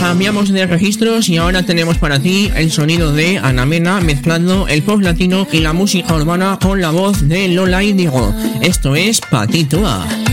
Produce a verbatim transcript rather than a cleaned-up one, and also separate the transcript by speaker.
Speaker 1: Cambiamos de registros y ahora tenemos para ti el sonido de Ana Mena mezclando el pop latino y la música urbana con la voz de Lola Índigo. Esto es Patito A.